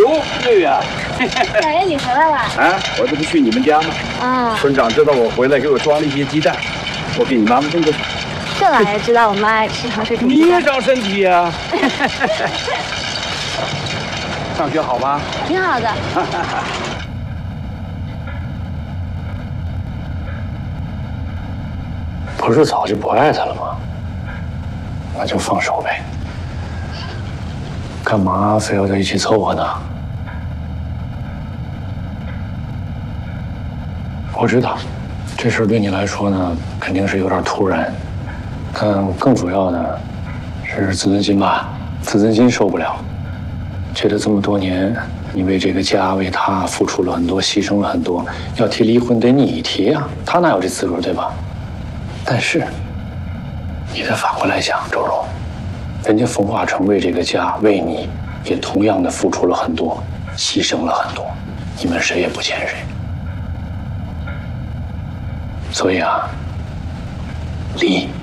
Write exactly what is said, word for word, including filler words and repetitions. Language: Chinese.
哟，月月， 大爷你回来了？ 啊，我这不去你们家吗？ 啊， 村长知道我回来，给我装了一些鸡蛋，我给你妈妈送过去。 这老爷知道我妈爱吃糖水煮鸡你也蛋， 长身体呀、上学好吗？ 挺好的。 不是早就不爱他了吗？那就放手呗。干嘛非要在一起凑合呢？我知道，这事儿对你来说呢，肯定是有点突然，但更主要的是自尊心吧。自尊心受不了，觉得这么多年你为这个家、为他付出了很多，牺牲了很多，要提离婚得你提啊，他哪有这资格，对吧？但是，你再反过来想，周荣，人家冯化成为这个家、为你，也同样的付出了很多，牺牲了很多，你们谁也不欠谁。所以啊，离。